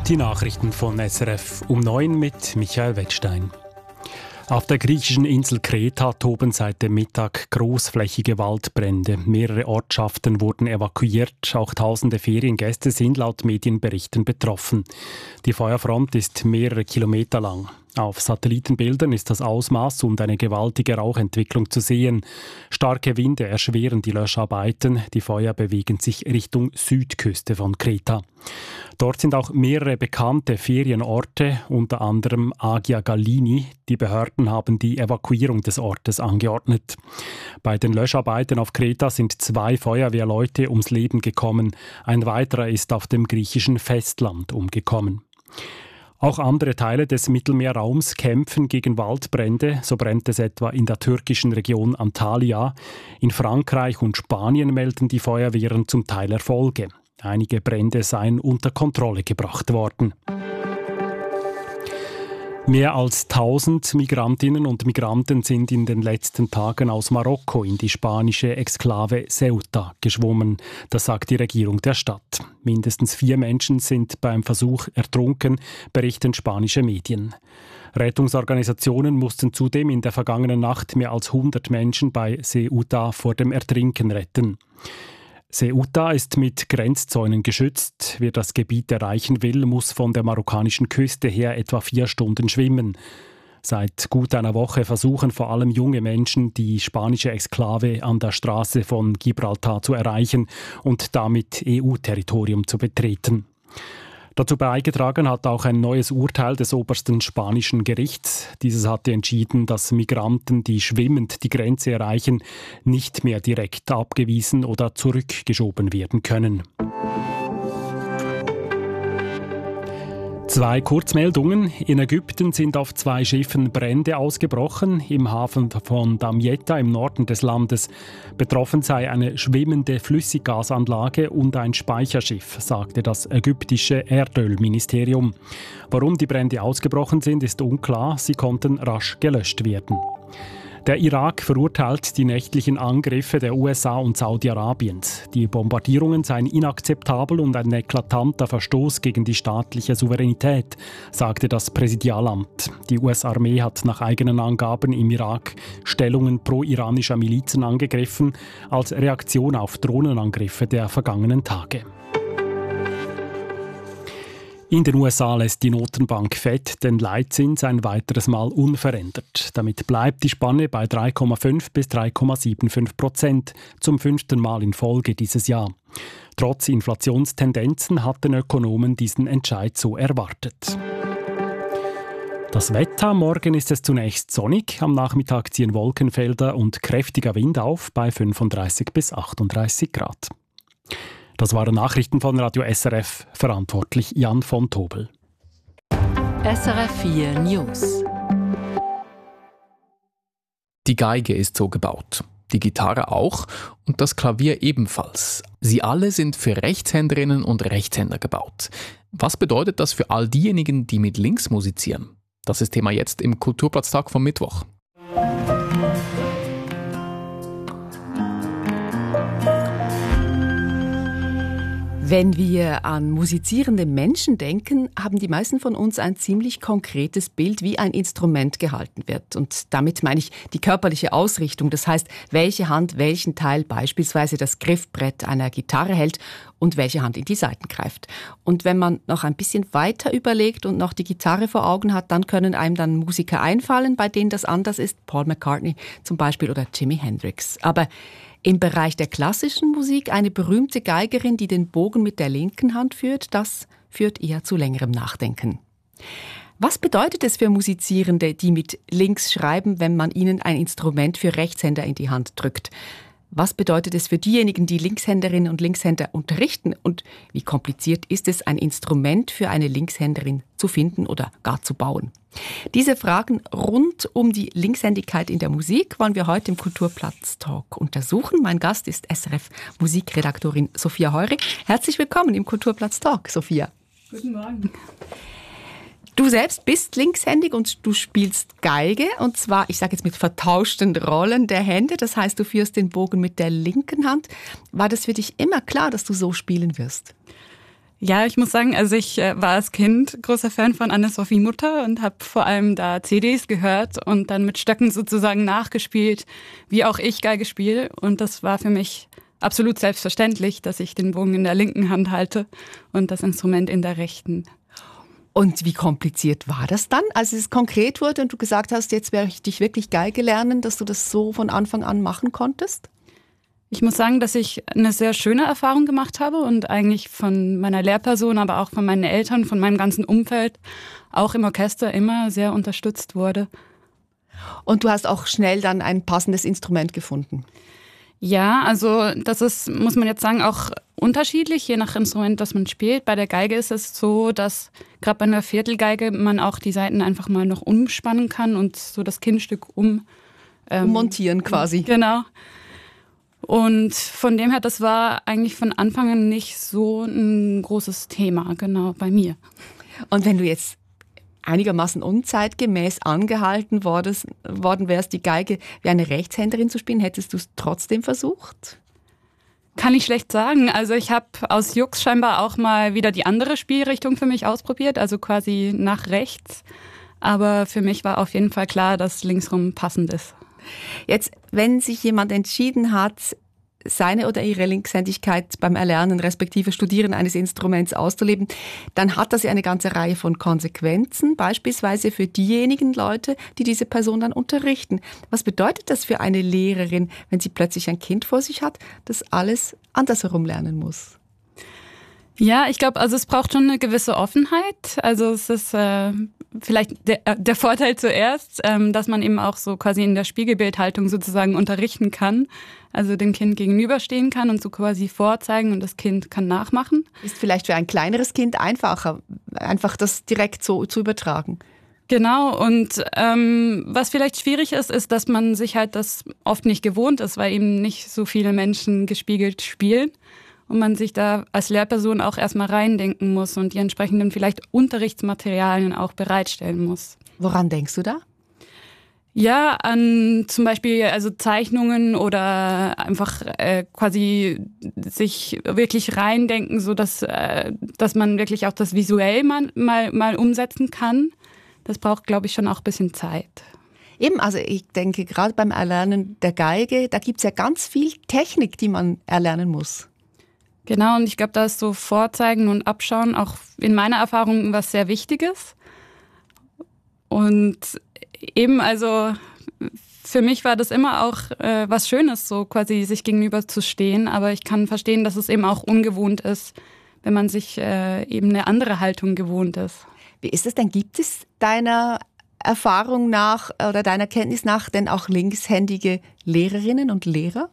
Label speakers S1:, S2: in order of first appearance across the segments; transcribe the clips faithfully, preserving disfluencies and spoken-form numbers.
S1: Die Nachrichten von S R F um neun mit Michael Wettstein. Auf der griechischen Insel Kreta toben seit dem Mittag großflächige Waldbrände. Mehrere Ortschaften wurden evakuiert. Auch tausende Feriengäste sind laut Medienberichten betroffen. Die Feuerfront ist mehrere Kilometer lang. Auf Satellitenbildern ist das Ausmaß und eine gewaltige Rauchentwicklung zu sehen. Starke Winde erschweren die Löscharbeiten. Die Feuer bewegen sich Richtung Südküste von Kreta. Dort sind auch mehrere bekannte Ferienorte, unter anderem Agia Gallini. Die Behörden haben die Evakuierung des Ortes angeordnet. Bei den Löscharbeiten auf Kreta sind zwei Feuerwehrleute ums Leben gekommen. Ein weiterer ist auf dem griechischen Festland umgekommen. Auch andere Teile des Mittelmeerraums kämpfen gegen Waldbrände. So brennt es etwa in der türkischen Region Antalya. In Frankreich und Spanien melden die Feuerwehren zum Teil Erfolge. Einige Brände seien unter Kontrolle gebracht worden. Mehr als tausend Migrantinnen und Migranten sind in den letzten Tagen aus Marokko in die spanische Exklave Ceuta geschwommen. Das sagt die Regierung der Stadt. Mindestens vier Menschen sind beim Versuch ertrunken, berichten spanische Medien. Rettungsorganisationen mussten zudem in der vergangenen Nacht mehr als hundert Menschen bei Ceuta vor dem Ertrinken retten. Ceuta ist mit Grenzzäunen geschützt. Wer das Gebiet erreichen will, muss von der marokkanischen Küste her etwa vier Stunden schwimmen. Seit gut einer Woche versuchen vor allem junge Menschen, die spanische Exklave an der Straße von Gibraltar zu erreichen und damit E U-Territorium zu betreten. Dazu beigetragen hat auch ein neues Urteil des obersten spanischen Gerichts. Dieses hatte entschieden, dass Migranten, die schwimmend die Grenze erreichen, nicht mehr direkt abgewiesen oder zurückgeschoben werden können. Zwei Kurzmeldungen. In Ägypten sind auf zwei Schiffen Brände ausgebrochen, im Hafen von Damietta im Norden des Landes. Betroffen sei eine schwimmende Flüssiggasanlage und ein Speicherschiff, sagte das ägyptische Erdölministerium. Warum die Brände ausgebrochen sind, ist unklar. Sie konnten rasch gelöscht werden. Der Irak verurteilt die nächtlichen Angriffe der U S A und Saudi-Arabiens. Die Bombardierungen seien inakzeptabel und ein eklatanter Verstoß gegen die staatliche Souveränität, sagte das Präsidialamt. Die U S-Armee hat nach eigenen Angaben im Irak Stellungen pro-iranischer Milizen angegriffen, als Reaktion auf Drohnenangriffe der vergangenen Tage. In den U S A lässt die Notenbank Fed den Leitzins ein weiteres Mal unverändert. Damit bleibt die Spanne bei drei Komma fünf bis drei Komma fünfundsiebzig Prozent zum fünften Mal in Folge dieses Jahr. Trotz Inflationstendenzen hatten Ökonomen diesen Entscheid so erwartet. Das Wetter: Morgen ist es zunächst sonnig, am Nachmittag ziehen Wolkenfelder und kräftiger Wind auf bei fünfunddreißig bis achtunddreißig Grad. Das waren Nachrichten von Radio S R F, verantwortlich Jan von Tobel.
S2: S R F vier News.
S3: Die Geige ist so gebaut, die Gitarre auch und das Klavier ebenfalls. Sie alle sind für Rechtshänderinnen und Rechtshänder gebaut. Was bedeutet das für all diejenigen, die mit links musizieren? Das ist Thema jetzt im Kulturplatztag vom Mittwoch.
S2: Wenn wir an musizierende Menschen denken, haben die meisten von uns ein ziemlich konkretes Bild, wie ein Instrument gehalten wird. Und damit meine ich die körperliche Ausrichtung. Das heißt, welche Hand welchen Teil, beispielsweise das Griffbrett einer Gitarre hält und welche Hand in die Saiten greift. Und wenn man noch ein bisschen weiter überlegt und noch die Gitarre vor Augen hat, dann können einem dann Musiker einfallen, bei denen das anders ist. Paul McCartney zum Beispiel oder Jimi Hendrix. Aber im Bereich der klassischen Musik eine berühmte Geigerin, die den Bogen mit der linken Hand führt, das führt eher zu längerem Nachdenken. Was bedeutet es für Musizierende, die mit links schreiben, wenn man ihnen ein Instrument für Rechtshänder in die Hand drückt? Was bedeutet es für diejenigen, die Linkshänderinnen und Linkshänder unterrichten? Und wie kompliziert ist es, ein Instrument für eine Linkshänderin zu finden oder gar zu bauen? Diese Fragen rund um die Linkshändigkeit in der Musik wollen wir heute im Kulturplatz-Talk untersuchen. Mein Gast ist S R F-Musikredaktorin Sophia Heurig. Herzlich willkommen im Kulturplatz-Talk, Sophia.
S4: Guten Morgen.
S2: Du selbst bist linkshändig und du spielst Geige, und zwar, ich sage jetzt mit vertauschten Rollen der Hände, das heißt, du führst den Bogen mit der linken Hand. War das für dich immer klar, dass du so spielen wirst?
S4: Ja, ich muss sagen, also ich äh, war als Kind großer Fan von Anne-Sophie Mutter und habe vor allem da C Ds gehört und dann mit Stöcken sozusagen nachgespielt, wie auch ich Geige spiele. Und das war für mich absolut selbstverständlich, dass ich den Bogen in der linken Hand halte und das Instrument in der rechten.
S2: Und wie kompliziert war das dann, als es konkret wurde und du gesagt hast, jetzt werde ich dich wirklich Geige lernen, dass du das so von Anfang an machen konntest?
S4: Ich muss sagen, dass ich eine sehr schöne Erfahrung gemacht habe und eigentlich von meiner Lehrperson, aber auch von meinen Eltern, von meinem ganzen Umfeld, auch im Orchester immer sehr unterstützt wurde.
S2: Und du hast auch schnell dann ein passendes Instrument gefunden?
S4: Ja, also das ist, muss man jetzt sagen, auch unterschiedlich, je nach Instrument, das man spielt. Bei der Geige ist es so, dass gerade bei einer Viertelgeige man auch die Saiten einfach mal noch umspannen kann und so das Kinnstück um...
S2: Ähm, Montieren quasi.
S4: Genau. Und von dem her, das war eigentlich von Anfang an nicht so ein großes Thema, genau, bei mir.
S2: Und wenn du jetzt einigermaßen unzeitgemäß angehalten wurdest, worden wärst, die Geige wie eine Rechtshänderin zu spielen, hättest du es trotzdem versucht?
S4: Kann ich schlecht sagen. Also ich habe aus Jux scheinbar auch mal wieder die andere Spielrichtung für mich ausprobiert, also quasi nach rechts. Aber für mich war auf jeden Fall klar, dass linksrum passend ist.
S2: Jetzt, wenn sich jemand entschieden hat, seine oder ihre Linkshändigkeit beim Erlernen respektive Studieren eines Instruments auszuleben, dann hat das ja eine ganze Reihe von Konsequenzen, beispielsweise für diejenigen Leute, die diese Person dann unterrichten. Was bedeutet das für eine Lehrerin, wenn sie plötzlich ein Kind vor sich hat, das alles andersherum lernen muss?
S4: Ja, ich glaube, also es braucht schon eine gewisse Offenheit. Also es ist äh, vielleicht der, der Vorteil zuerst, ähm, dass man eben auch so quasi in der Spiegelbildhaltung sozusagen unterrichten kann. Also dem Kind gegenüberstehen kann und so quasi vorzeigen und das Kind kann nachmachen.
S2: Ist vielleicht für ein kleineres Kind einfacher, einfach das direkt so zu übertragen.
S4: Genau, und ähm, was vielleicht schwierig ist, ist, dass man sich halt das oft nicht gewohnt ist, weil eben nicht so viele Menschen gespiegelt spielen. Und man sich da als Lehrperson auch erstmal reindenken muss und die entsprechenden vielleicht Unterrichtsmaterialien auch bereitstellen muss.
S2: Woran denkst du da?
S4: Ja, an zum Beispiel also Zeichnungen oder einfach äh, quasi sich wirklich reindenken, so dass äh, dass man wirklich auch das visuell mal, mal, mal umsetzen kann. Das braucht, glaube ich, schon auch ein bisschen Zeit.
S2: Eben, also ich denke, gerade beim Erlernen der Geige, da gibt es ja ganz viel Technik, die man erlernen muss.
S4: Genau, und ich glaube, da ist so Vorzeigen und Abschauen auch in meiner Erfahrung was sehr Wichtiges. Und eben, also für mich war das immer auch äh, was Schönes, so quasi sich gegenüber zu stehen. Aber ich kann verstehen, dass es eben auch ungewohnt ist, wenn man sich äh, eben eine andere Haltung gewohnt ist.
S2: Wie ist es denn? Gibt es deiner Erfahrung nach oder deiner Kenntnis nach denn auch linkshändige Lehrerinnen und Lehrer?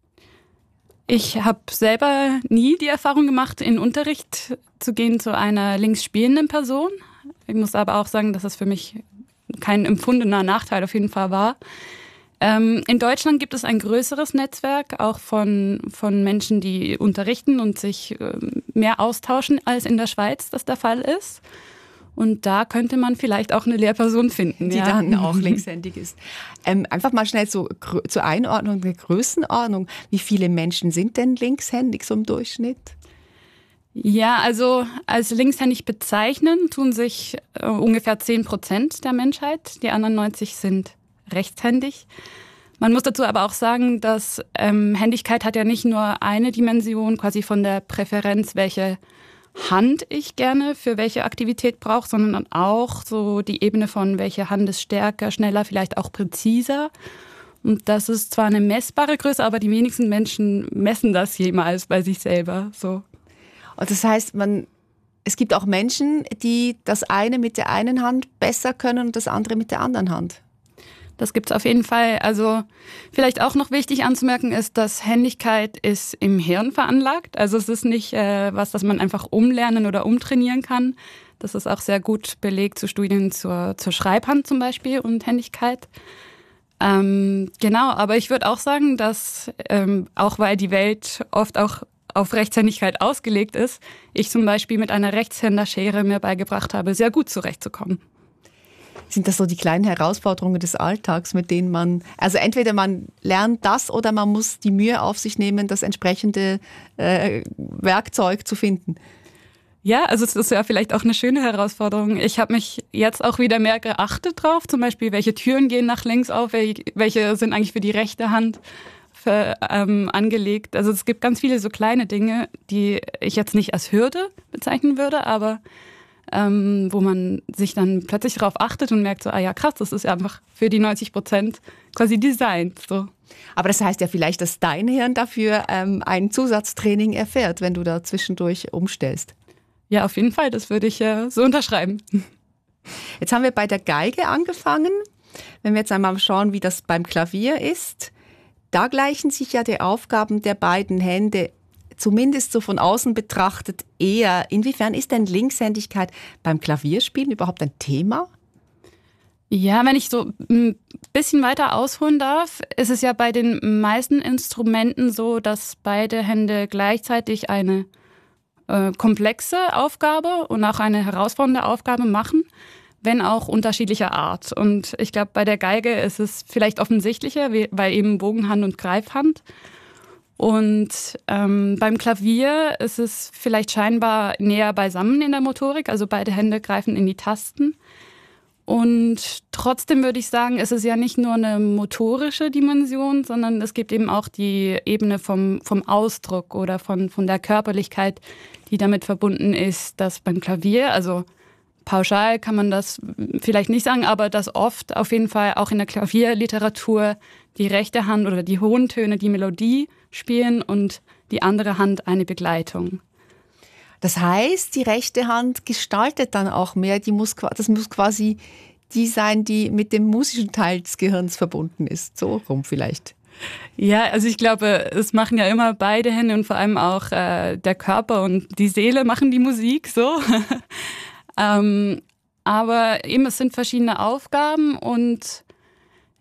S4: Ich habe selber nie die Erfahrung gemacht, in Unterricht zu gehen zu einer links spielenden Person. Ich muss aber auch sagen, dass es für mich kein empfundener Nachteil auf jeden Fall war. Ähm, in Deutschland gibt es ein größeres Netzwerk, auch von, von Menschen, die unterrichten und sich äh, mehr austauschen, als in der Schweiz das der Fall ist. Und da könnte man vielleicht auch eine Lehrperson finden,
S2: die
S4: ja.
S2: dann auch linkshändig ist. Ähm, einfach mal schnell so, zur Einordnung der Größenordnung. Wie viele Menschen sind denn linkshändig so im Durchschnitt?
S4: Ja, also als linkshändig bezeichnen tun sich äh, ungefähr zehn Prozent der Menschheit. Die anderen neunzig sind rechtshändig. Man muss dazu aber auch sagen, dass ähm, Händigkeit hat ja nicht nur eine Dimension, quasi von der Präferenz, welche Hand ich gerne für welche Aktivität brauche, sondern auch so die Ebene von welche Hand ist stärker, schneller, vielleicht auch präziser. Und das ist zwar eine messbare Größe, aber die wenigsten Menschen messen das jemals bei sich selber. So.
S2: Und das heißt, man, es gibt auch Menschen, die das eine mit der einen Hand besser können und das andere mit der anderen Hand.
S4: Das gibt's auf jeden Fall. Also vielleicht auch noch wichtig anzumerken ist, dass Händigkeit ist im Hirn veranlagt. Also es ist nicht äh, was, das man einfach umlernen oder umtrainieren kann. Das ist auch sehr gut belegt zu Studien zur, zur Schreibhand zum Beispiel und Händigkeit. Ähm, genau, aber ich würde auch sagen, dass ähm, auch weil die Welt oft auch auf Rechtshändigkeit ausgelegt ist, ich zum Beispiel mit einer Rechtshänderschere mir beigebracht habe, sehr gut zurechtzukommen.
S2: Sind das so die kleinen Herausforderungen des Alltags, mit denen man, also entweder man lernt das oder man muss die Mühe auf sich nehmen, das entsprechende äh, Werkzeug zu finden?
S4: Ja, also es ist ja vielleicht auch eine schöne Herausforderung. Ich habe mich jetzt auch wieder mehr geachtet drauf, zum Beispiel, welche Türen gehen nach links auf, welche sind eigentlich für die rechte Hand für, ähm, angelegt. Also es gibt ganz viele so kleine Dinge, die ich jetzt nicht als Hürde bezeichnen würde, aber ähm, wo man sich dann plötzlich darauf achtet und merkt so, ah ja krass, das ist ja einfach für die neunzig Prozent quasi designt. So.
S2: Aber das heißt ja vielleicht, dass dein Hirn dafür ähm, ein Zusatztraining erfährt, wenn du da zwischendurch umstellst.
S4: Ja, auf jeden Fall, das würde ich äh, so unterschreiben.
S2: Jetzt haben wir bei der Geige angefangen. Wenn wir jetzt einmal schauen, wie das beim Klavier ist, da gleichen sich ja die Aufgaben der beiden Hände, zumindest so von außen betrachtet, eher. Inwiefern ist denn Linkshändigkeit beim Klavierspielen überhaupt ein Thema?
S4: Ja, wenn ich so ein bisschen weiter ausholen darf, ist es ja bei den meisten Instrumenten so, dass beide Hände gleichzeitig eine äh, komplexe Aufgabe und auch eine herausfordernde Aufgabe machen, wenn auch unterschiedlicher Art. Und ich glaube, bei der Geige ist es vielleicht offensichtlicher, weil eben Bogenhand und Greifhand. Und ähm, beim Klavier ist es vielleicht scheinbar näher beisammen in der Motorik, also beide Hände greifen in die Tasten. Und trotzdem würde ich sagen, es ist ja nicht nur eine motorische Dimension, sondern es gibt eben auch die Ebene vom, vom Ausdruck oder von, von der Körperlichkeit, die damit verbunden ist, dass beim Klavier, also pauschal kann man das vielleicht nicht sagen, aber dass oft auf jeden Fall auch in der Klavierliteratur die rechte Hand oder die hohen Töne die Melodie spielen und die andere Hand eine Begleitung.
S2: Das heißt, die rechte Hand gestaltet dann auch mehr, die muss, das muss quasi die sein, die mit dem musischen Teil des Gehirns verbunden ist. So rum vielleicht.
S4: Ja, also ich glaube, es machen ja immer beide Hände und vor allem auch äh, der Körper und die Seele machen die Musik so. ähm, aber eben, es sind verschiedene Aufgaben und